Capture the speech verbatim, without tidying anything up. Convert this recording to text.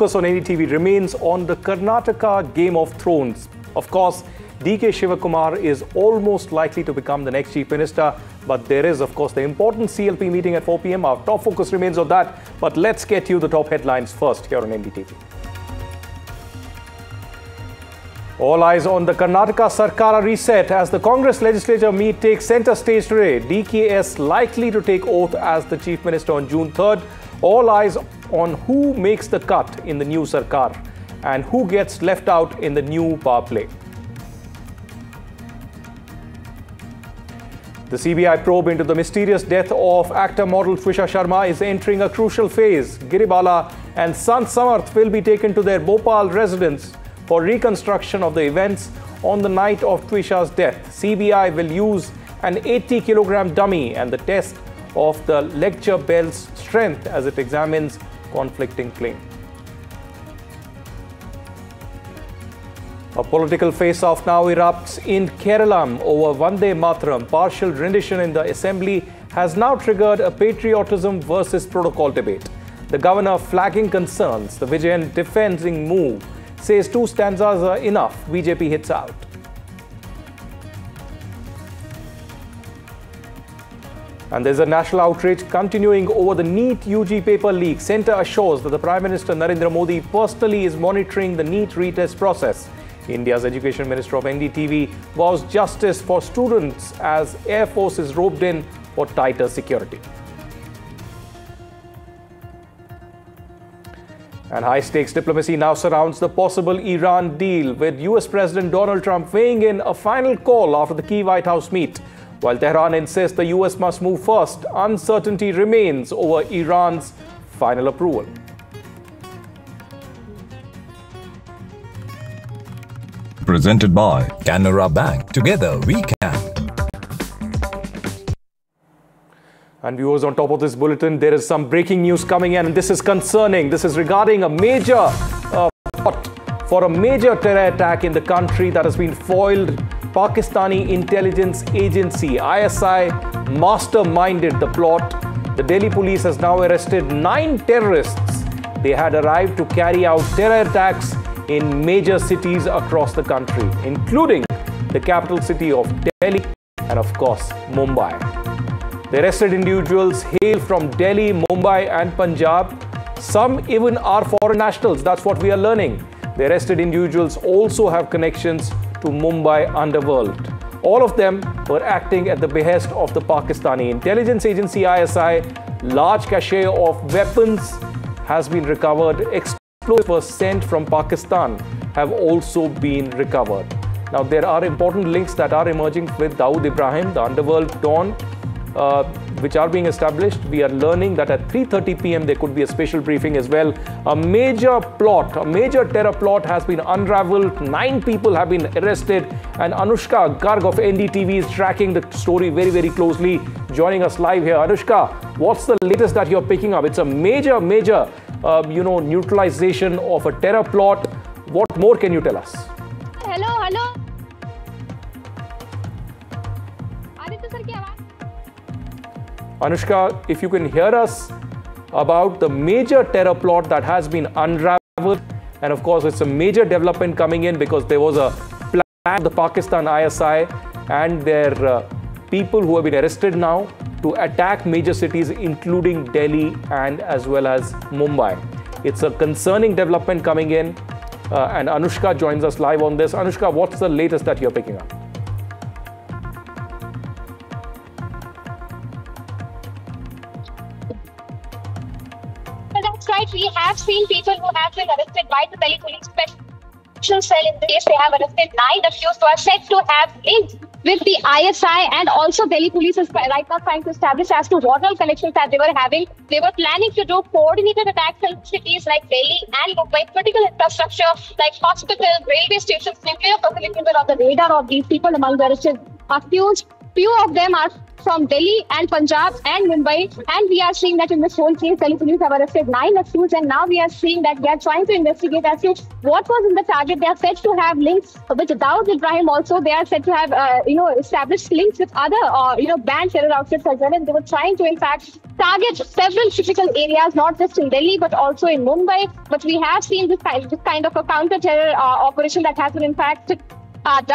focus on N D T V remains on the Karnataka Game of Thrones. Of course, D K Shivakumar is almost likely to become the next Chief Minister, but there is, of course, the important C L P meeting at four p m Our top focus remains on that, but let's get you the top headlines first here on N D T V. All eyes on the Karnataka Sarkara reset as the Congress legislature meet takes centre stage today. D K S likely to take oath as the Chief Minister on June third. All eyes on who makes the cut in the new Sarkar and who gets left out in the new power play. The C B I probe into the mysterious death of actor model Twisha Sharma is entering a crucial phase. Giribala and Sant Samarth will be taken to their Bhopal residence for reconstruction of the events on the night of Twisha's death. C B I will use an eighty kilogram dummy and the test of the lecture bell's strength as it examines conflicting claims. A political face-off now erupts in Kerala over Vande Mataram. Partial rendition in the assembly has now triggered a patriotism versus protocol debate. The governor flagging concerns. The Vijayan defending move says two stanzas are enough. B J P hits out. And there's a national outrage continuing over the NEET U G paper leak. Centre assures that the Prime Minister Narendra Modi personally is monitoring the NEET retest process. India's Education Minister of N D T V vows justice for students as Air Force is roped in for tighter security. And high-stakes diplomacy now surrounds the possible Iran deal, with U S President Donald Trump weighing in a final call after the key White House meet. While Tehran insists the U S must move first, uncertainty remains over Iran's final approval. Presented by Canara Bank. Together we can. And viewers, on top of this bulletin, there is some breaking news coming in, and this is concerning. This is regarding a major uh, plot for a major terror attack in the country that has been foiled. Pakistani intelligence agency I S I masterminded the plot. The Delhi police has now arrested nine terrorists. They had arrived to carry out terror attacks in major cities across the country, including the capital city of Delhi and, of course, Mumbai. The arrested individuals hail from Delhi, Mumbai and Punjab. Some even are foreign nationals. That's what we are learning. The arrested individuals also have connections to Mumbai underworld. All of them were acting at the behest of the Pakistani intelligence agency I S I. Large cache of weapons has been recovered. Explosives were sent from Pakistan have also been recovered. Now, there are important links that are emerging with Dawood Ibrahim, the underworld Dawn, uh, which are being established. We are learning that at three thirty p m there could be a special briefing as well. A major plot, a major terror plot has been unraveled. Nine people have been arrested, and Anushka Garg of N D T V is tracking the story very, very closely, joining us live here. Anushka, what's the latest that you're picking up? It's a major, major, uh, you know, neutralization of a terror plot. What more can you tell us? Hello, hello. Anushka, if you can hear us about the major terror plot that has been unraveled, and of course it's a major development coming in because there was a plan of the Pakistan I S I and their uh, people who have been arrested now to attack major cities including Delhi and as well as Mumbai. It's a concerning development coming in, uh, and Anushka joins us live on this. Anushka, what's the latest that you're picking up? Right, we have seen people who have been arrested by the Delhi police special cell. In the case, they have arrested nine accused who are said to have links with the I S I, and also Delhi police is right now trying to establish as to what all connections that they were having. They were planning to do coordinated attacks in cities like Delhi and Mumbai. Critical infrastructure like hospitals, railway stations, nuclear facilities were on the radar of these people among the arrested accused. Few of them are from Delhi and Punjab and Mumbai. And we are seeing that in this whole case, Delhi police have arrested nine accused. And now we are seeing that they are trying to investigate as to what was in the target. They are said to have links with Dawood Ibrahim also. They are said to have, uh, you know, established links with other, uh, you know, banned terror outfits as well. And they were trying to, in fact, target several critical areas, not just in Delhi, but also in Mumbai. But we have seen this kind, this kind of a counter-terror uh, operation that has been, in fact, uh,